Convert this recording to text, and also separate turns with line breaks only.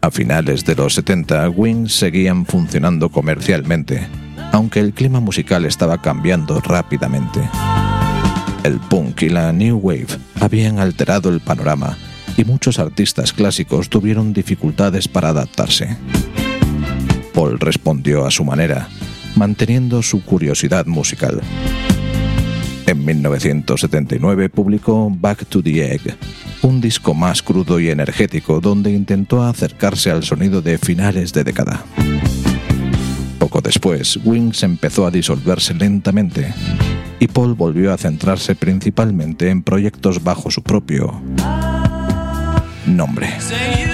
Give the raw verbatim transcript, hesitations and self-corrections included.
A finales de los setenta, Wings seguían funcionando comercialmente, aunque el clima musical estaba cambiando rápidamente. El punk y la new wave habían alterado el panorama y muchos artistas clásicos tuvieron dificultades para adaptarse. Paul respondió a su manera, manteniendo su curiosidad musical. En mil novecientos setenta y nueve publicó Back to the Egg, un disco más crudo y energético donde intentó acercarse al sonido de finales de década. Poco después, Wings empezó a disolverse lentamente y Paul volvió a centrarse principalmente en proyectos bajo su propio nombre.